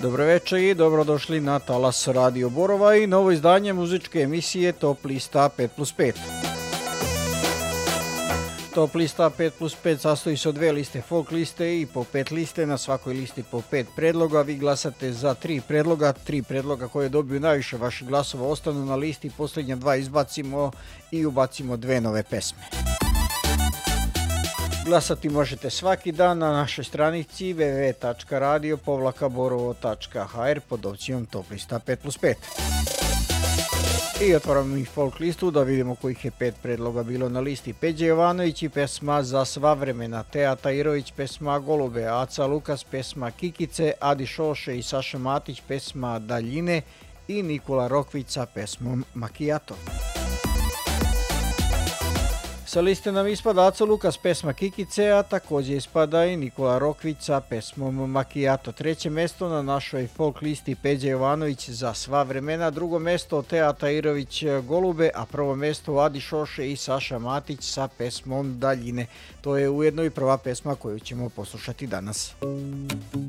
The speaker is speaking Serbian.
Dobro večer i dobrodošli na talas Radio Borova i novo izdanje muzičke emisije Top lista 5+5. Top lista 5+5 sastoji se od 2 liste folk liste i po 5 liste, na svakoj listi po 5 predloga. Vi glasate za 3 predloga koje dobiju najviše vaših glasova ostanu na listi, posljednja 2 izbacimo i ubacimo 2 nove pesme. Glasati možete svaki dan na našoj stranici www.radio-borovo.hr pod opcijom Top lista 5+5. I otvaramo i folk listu da vidimo kojih je 5 predloga bilo na listi. Peđa Jovanović i pesma Za sva vremena, Teja Tajirović pesma Golube, Aca Lukas pesma Kikice, Adi Šoše i Saša Matić pesma Daljine i Nikola Rokvić sa pesmom Makijato. Sa liste nam ispada Aca Lukas pesma Kikice, a također ispada i Nikola Rokvić sa pesmom Makijato. Treće mjesto na našoj folk listi Peđa Jovanović Za sva vremena, drugo mjesto Teja Tajirović Golube, a prvo mjesto Adi Šoše i Saša Matić sa pesmom Daljine. To je ujedno i prva pesma koju ćemo poslušati danas.